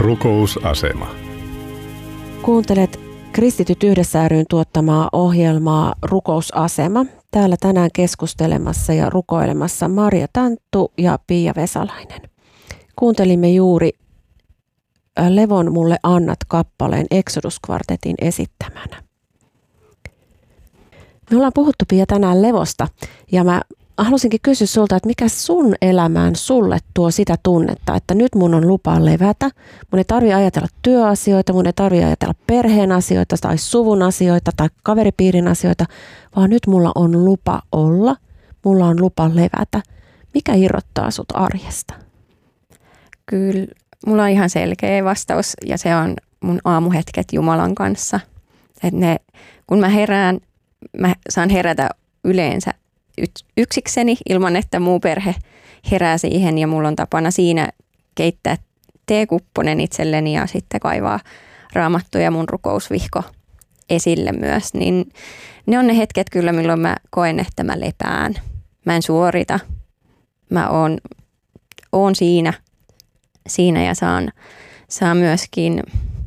Rukousasema. Kuuntelet Kristityt yhdessä ry:n tuottamaa ohjelmaa Rukousasema. Täällä tänään keskustelemassa ja rukoilemassa Marja Tanttu ja Pia Vesalainen. Kuuntelimme juuri Levon mulle annat -kappaleen Exodus-kvartetin esittämänä. Me ollaan puhuttu, Pia, tänään levosta ja mä halusinkin kysyä sulta, että mikä sun elämään sulle tuo sitä tunnetta, että nyt mun on lupa levätä. Mun ei tarvitse ajatella työasioita, mun ei tarvitse ajatella perheen asioita tai suvun asioita tai kaveripiirin asioita, vaan nyt mulla on lupa olla, mulla on lupa levätä. Mikä irrottaa sut arjesta? Kyllä, mulla on ihan selkeä vastaus ja se on mun aamuhetket Jumalan kanssa. Että kun mä herään, mä saan herätä yleensä yksikseni ilman, että muu perhe herää siihen ja mulla on tapana siinä keittää teekupponen itselleni ja sitten kaivaa raamattu ja mun rukousvihko esille myös. Niin ne on ne hetket kyllä, milloin mä koen, että mä lepään. Mä en suorita. Mä oon siinä ja saan myöskin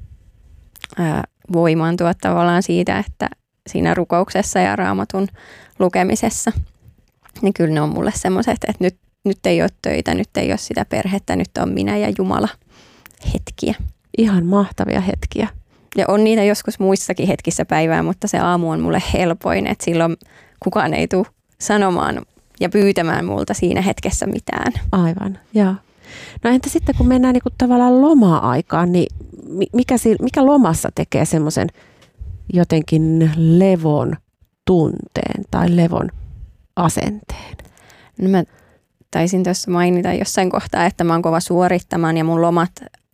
voimaantua tavallaan siitä, että siinä rukouksessa ja raamatun lukemisessa. Niin kyllä ne on mulle semmoiset, että nyt ei ole töitä, nyt ei ole sitä perhettä, nyt on minä ja Jumala hetkiä. Ihan mahtavia hetkiä. Ja on niitä joskus muissakin hetkissä päivää, mutta se aamu on mulle helpoin, että silloin kukaan ei tule sanomaan ja pyytämään multa siinä hetkessä mitään. Aivan, joo. No entä sitten kun mennään niin kuin tavallaan loma-aikaan, niin mikä lomassa tekee semmoisen jotenkin levon tunteen tai levon asenteen? No mä taisin tuossa mainita jossain kohtaa, että mä oon kova suorittamaan ja mun lomat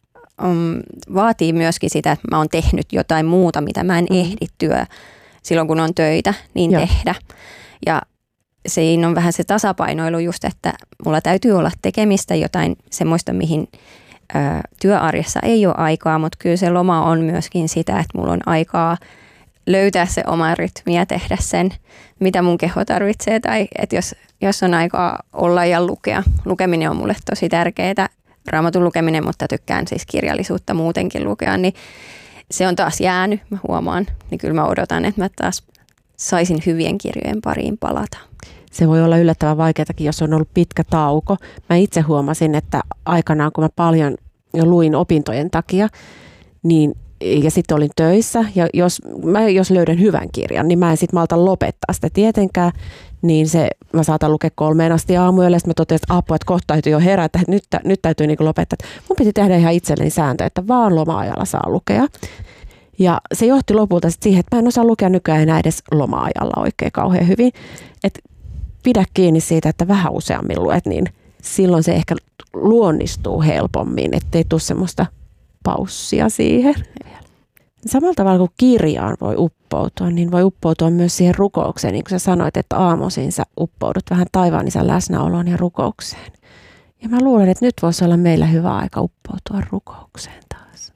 vaatii myöskin sitä, että mä oon tehnyt jotain muuta, mitä mä en ehdi silloin kun on töitä, niin tehdä. Ja siinä on vähän se tasapainoilu just, että mulla täytyy olla tekemistä jotain semmoista, mihin työarjessa ei ole aikaa, mutta kyllä se loma on myöskin sitä, että mulla on aikaa löytää se oma rytmi ja tehdä sen, mitä mun keho tarvitsee. Tai että jos on aikaa olla ja lukea. Lukeminen on mulle tosi tärkeää. Raamatun lukeminen, mutta tykkään siis kirjallisuutta muutenkin lukea, niin se on taas jäänyt, mä huomaan. Niin kyllä mä odotan, että mä taas saisin hyvien kirjojen pariin palata. Se voi olla yllättävän vaikeatakin, jos on ollut pitkä tauko. Mä itse huomasin, että aikanaan, kun mä paljon jo luin opintojen takia, niin ja sitten olin töissä, ja jos löydän hyvän kirjan, niin mä en sitten malta lopettaa sitä tietenkään, niin mä saatan lukea 3 asti aamuyöllä, ja sitten mä totesin, että kohta täytyy jo herätä, että nyt täytyy niinku lopettaa. Mun piti tehdä ihan itselleni sääntö, että vaan loma-ajalla saa lukea. Ja se johti lopulta sitten siihen, että mä en osaa lukea nykyään enää edes loma-ajalla oikein kauhean hyvin. Että pidä kiinni siitä, että vähän useammin luet, niin silloin se ehkä luonnistuu helpommin, ettei tule semmoista paussia siihen. Samalla tavalla kuin kirjaan voi uppoutua, niin voi uppoutua myös siihen rukoukseen. Niin kuin sä sanoit, että aamuisin sä uppoudut vähän taivaan isän läsnäoloon ja rukoukseen. Ja mä luulen, että nyt voisi olla meillä hyvä aika uppoutua rukoukseen taas.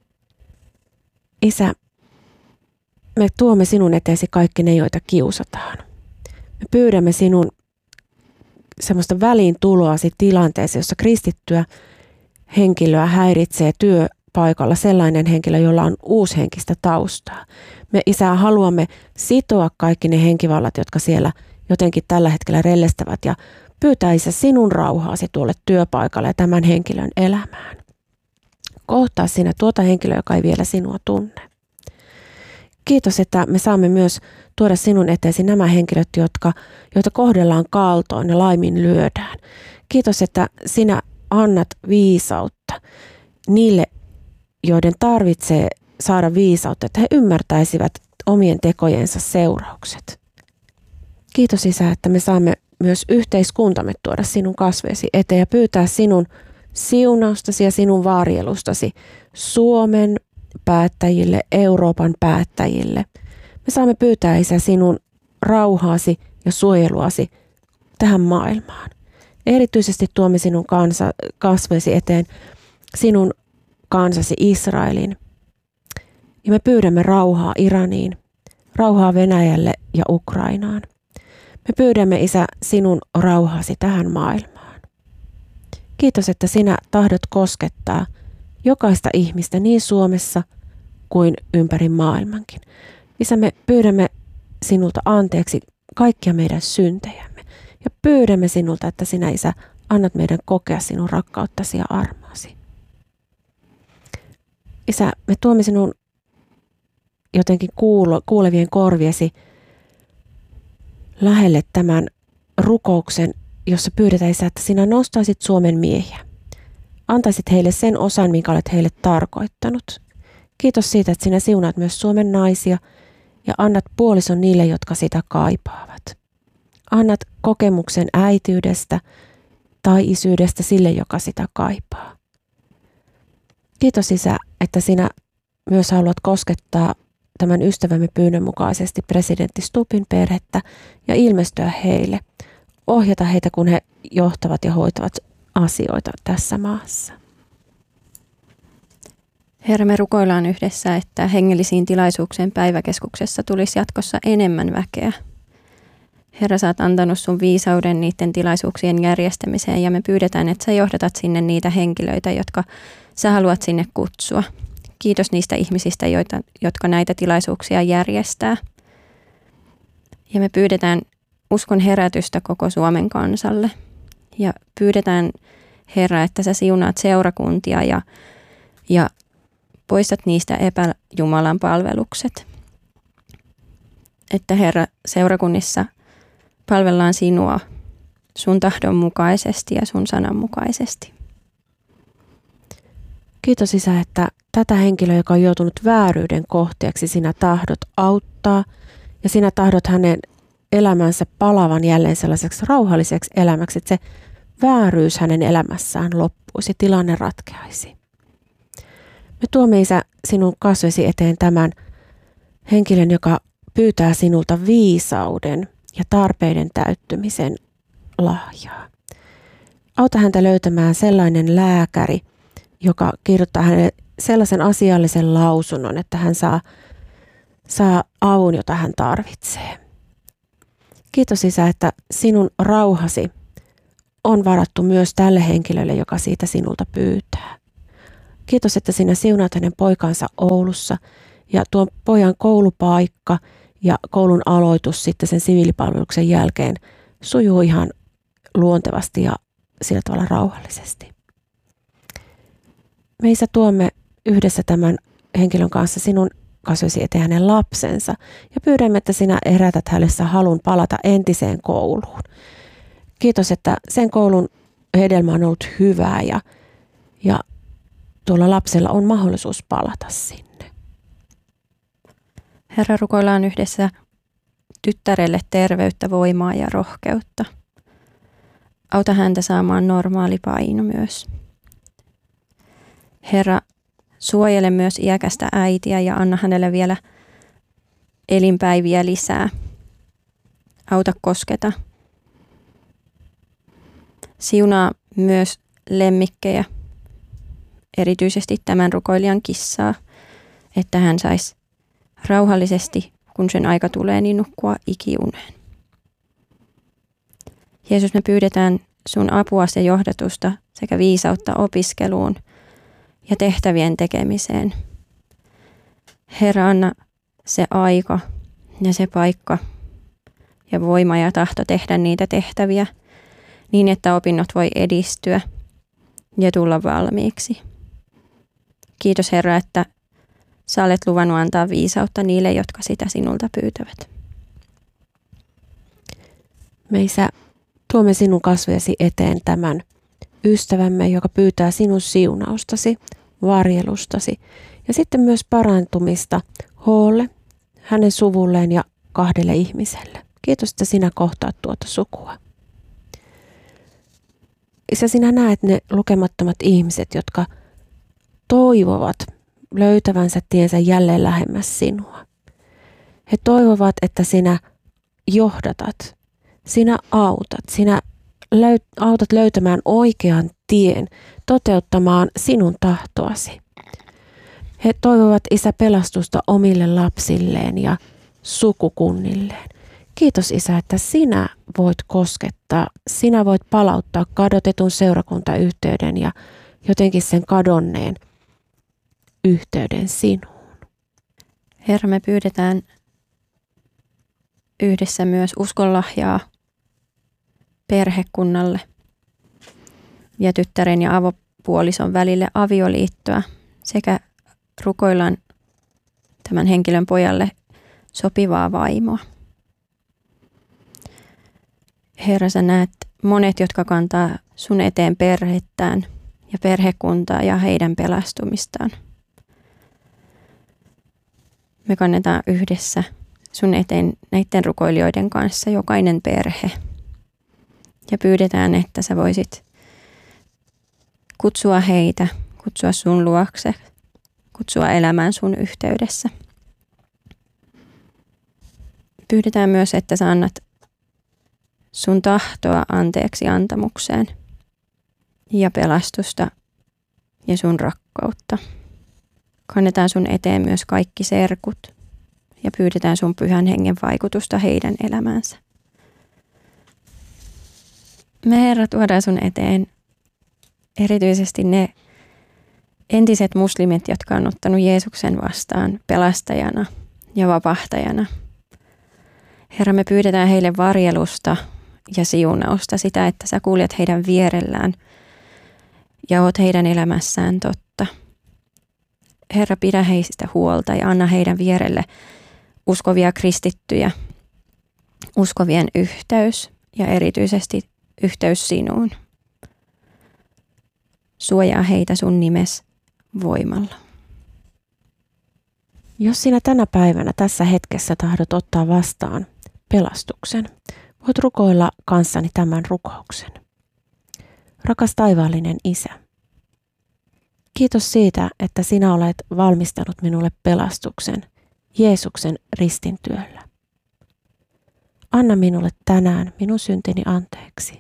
Isä, me tuomme sinun eteesi kaikki ne, joita kiusataan. Me pyydämme sinun semmoista väliintuloasi tilanteeseen, jossa kristittyä henkilöä häiritsee työpaikalla sellainen henkilö, jolla on uushenkistä taustaa. Me, Isä, haluamme sitoa kaikki ne henkivallat, jotka siellä jotenkin tällä hetkellä rellestävät ja pyytää, Isä, sinun rauhaasi tuolle työpaikalle ja tämän henkilön elämään. Kohtaa sinä tuota henkilöä, joka ei vielä sinua tunne. Kiitos, että me saamme myös tuoda sinun eteesi nämä henkilöt, joita kohdellaan kaltoon ja laimin lyödään. Kiitos, että sinä annat viisautta niille, joiden tarvitsee saada viisautta, että he ymmärtäisivät omien tekojensa seuraukset. Kiitos, Isä, että me saamme myös yhteiskuntamme tuoda sinun kasveesi eteen ja pyytää sinun siunaustasi ja sinun varjelustasi Suomen päättäjille, Euroopan päättäjille. Me saamme pyytää, Isä, sinun rauhaasi ja suojeluasi tähän maailmaan. Erityisesti tuomme sinun kasveesi eteen sinun kansasi Israelin. Ja me pyydämme rauhaa Iraniin, rauhaa Venäjälle ja Ukrainaan. Me pyydämme, Isä, sinun rauhaasi tähän maailmaan. Kiitos, että sinä tahdot koskettaa jokaista ihmistä niin Suomessa kuin ympäri maailmankin. Isä, me pyydämme sinulta anteeksi kaikkia meidän syntejämme ja pyydämme sinulta, että sinä, Isä, annat meidän kokea sinun rakkauttasi ja armoasi. Isä, me tuomme sinun jotenkin kuulevien korviesi lähelle tämän rukouksen, jossa pyydetään, Isä, että sinä nostaisit Suomen miehiä. Antaisit heille sen osan, minkä olet heille tarkoittanut. Kiitos siitä, että sinä siunaat myös Suomen naisia ja annat puolison niille, jotka sitä kaipaavat. Annat kokemuksen äitiydestä tai isyydestä sille, joka sitä kaipaa. Kiitos, Isä, että sinä myös haluat koskettaa tämän ystävämme pyynnön mukaisesti presidentti Stubbin perhettä ja ilmestyä heille, ohjata heitä, kun he johtavat ja hoitavat asioita tässä maassa. Herra, me rukoillaan yhdessä, että hengellisiin tilaisuuksien päiväkeskuksessa tulisi jatkossa enemmän väkeä. Herra, sä oot antanut sun viisauden niiden tilaisuuksien järjestämiseen ja me pyydetään, että sä johdatat sinne niitä henkilöitä, jotka sä haluat sinne kutsua. Kiitos niistä ihmisistä, jotka näitä tilaisuuksia järjestää. Ja me pyydetään uskon herätystä koko Suomen kansalle. Ja pyydetään, Herra, että sä siunaat seurakuntia ja poistat niistä epäjumalan palvelukset. Että Herra, seurakunnissa palvellaan sinua sun tahdon mukaisesti ja sun sanan mukaisesti. Kiitos, Isä, että tätä henkilöä, joka on joutunut vääryyden kohteeksi, sinä tahdot auttaa ja sinä tahdot hänen elämänsä palavan jälleen sellaiseksi rauhalliseksi elämäksi, että se vääryys hänen elämässään loppuisi, tilanne ratkeaisi. Me tuomme, Isä, sinun kasvesi eteen tämän henkilön, joka pyytää sinulta viisauden ja tarpeiden täyttymisen lahjaa. Auta häntä löytämään sellainen lääkäri, joka kirjoittaa hänelle sellaisen asiallisen lausunnon, että hän saa avun, jota hän tarvitsee. Kiitos, Isä, että sinun rauhasi on varattu myös tälle henkilölle, joka siitä sinulta pyytää. Kiitos, että sinä siunaat hänen poikansa Oulussa ja tuon pojan koulupaikka ja koulun aloitus sitten sen siviilipalveluksen jälkeen sujuu ihan luontevasti ja sillä tavalla rauhallisesti. Me, Isä, tuomme yhdessä tämän henkilön kanssa sinun kasvesi eteen hänen lapsensa ja pyydämme, että sinä herätät hänessä halun palata entiseen kouluun. Kiitos, että sen koulun hedelmä on ollut hyvää ja tuolla lapsella on mahdollisuus palata sinne. Herra, rukoillaan yhdessä tyttärelle terveyttä, voimaa ja rohkeutta. Auta häntä saamaan normaali paino myös. Herra, suojele myös iäkästä äitiä ja anna hänelle vielä elinpäiviä lisää. Auta kosketa. Siunaa myös lemmikkejä, erityisesti tämän rukoilijan kissaa, että hän saisi rauhallisesti, kun sen aika tulee, niin nukkua ikiuneen. Jeesus, me pyydetään sun apuasi ja johdatusta sekä viisautta opiskeluun ja tehtävien tekemiseen. Herra, anna se aika ja se paikka ja voima ja tahto tehdä niitä tehtäviä niin, että opinnot voi edistyä ja tulla valmiiksi. Kiitos, Herra, että sä olet luvannut antaa viisautta niille, jotka sitä sinulta pyytävät. Me, Isä, tuomme sinun kasvojesi eteen tämän ystävämme, joka pyytää sinun siunaustasi, varjelustasi ja sitten myös parantumista Hoolle, hänen suvulleen ja 2 ihmiselle. Kiitos, että sinä kohtaat tuota sukua. Isä, sinä näet ne lukemattomat ihmiset, jotka toivovat löytävänsä tiensä jälleen lähemmäs sinua. He toivovat, että sinä johdatat, sinä autat, sinä autat löytämään oikean tien, toteuttamaan sinun tahtoasi. He toivovat, Isä, pelastusta omille lapsilleen ja sukukunnilleen. Kiitos, Isä, että sinä voit koskettaa, sinä voit palauttaa kadotetun seurakuntayhteyden ja jotenkin sen kadonneen yhteyden sinuun. Herra, me pyydetään yhdessä myös uskonlahjaa perhekunnalle ja tyttären ja avopuolison välille avioliittoa sekä rukoillaan tämän henkilön pojalle sopivaa vaimoa. Herra, sä näet monet, jotka kantaa sun eteen perhettään ja perhekuntaa ja heidän pelastumistaan. Me kannetaan yhdessä sun eteen näiden rukoilijoiden kanssa jokainen perhe. Ja pyydetään, että sä voisit kutsua heitä, kutsua sun luokse, kutsua elämään sun yhteydessä. Pyydetään myös, että sä annat sun tahtoa anteeksi antamukseen ja pelastusta ja sun rakkautta. Kannetaan sun eteen myös kaikki serkut ja pyydetään sun pyhän hengen vaikutusta heidän elämäänsä. Me Herra tuodaan sun eteen erityisesti ne entiset muslimit, jotka on ottanut Jeesuksen vastaan pelastajana ja vapahtajana. Herra, me pyydetään heille varjelusta ja siunausta, sitä, että sä kuljet heidän vierellään ja oot heidän elämässään totta. Herra, pidä heistä huolta ja anna heidän vierelle uskovia kristittyjä, uskovien yhteys ja erityisesti yhteys sinuun. Suojaa heitä sun nimes voimalla. Jos sinä tänä päivänä tässä hetkessä tahdot ottaa vastaan pelastuksen, voit rukoilla kanssani tämän rukouksen. Rakas taivaallinen Isä, kiitos siitä, että sinä olet valmistanut minulle pelastuksen Jeesuksen ristintyöllä. Anna minulle tänään minun syntini anteeksi.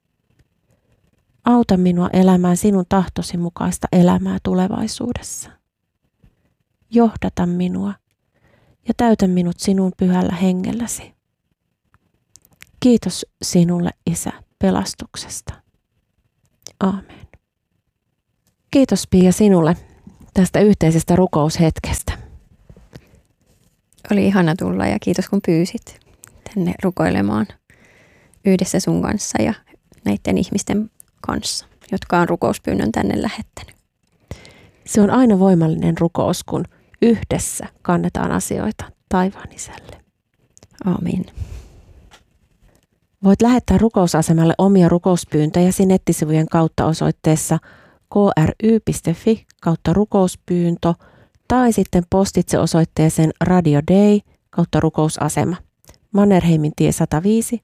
Auta minua elämään sinun tahtosi mukaista elämää tulevaisuudessa. Johdata minua ja täytä minut sinun pyhällä hengelläsi. Kiitos sinulle, Isä, pelastuksesta. Aamen. Kiitos Pia sinulle tästä yhteisestä rukoushetkestä. Oli ihana tulla ja kiitos kun pyysit tänne rukoilemaan yhdessä sun kanssa ja näiden ihmisten kanssa, jotka on rukouspyynnön tänne lähettänyt. Se on aina voimallinen rukous, kun yhdessä kannetaan asioita taivaan Isälle. Aamen. Voit lähettää rukousasemalle omia rukouspyyntöjäsi nettisivujen kautta osoitteessa kry.fi/rukouspyyntö tai sitten postitse osoitteeseen Radio Day /rukousasema Mannerheimin tie 105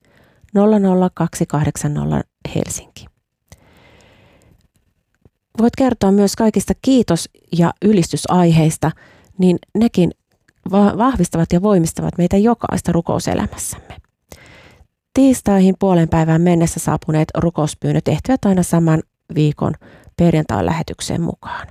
00280 Helsinki. Voit kertoa myös kaikista kiitos- ja ylistysaiheista, niin nekin vahvistavat ja voimistavat meitä jokaista rukouselämässämme. Tiistaihin puolen päivään mennessä saapuneet rukouspyynnöt ehtivät aina saman viikon perjantain lähetykseen mukaan.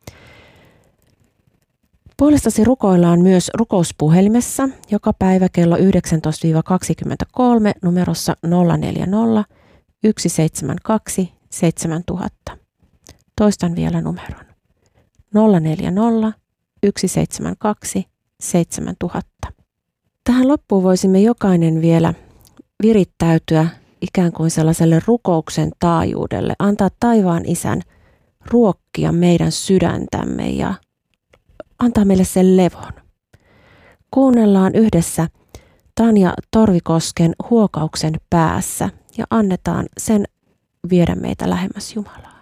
Puolestasi rukoillaan myös rukouspuhelimessa joka päivä kello 19-23 numerossa 040 172 7000. Toistan vielä numeron. 040 172 7000. Tähän loppuun voisimme jokainen vielä virittäytyä ikään kuin sellaiselle rukouksen taajuudelle, antaa taivaan Isän ruokkia meidän sydäntämme ja antaa meille sen levon. Kuunnellaan yhdessä Tanja Torvikosken Huokauksen päässä ja annetaan sen viedä meitä lähemmäs Jumalaa.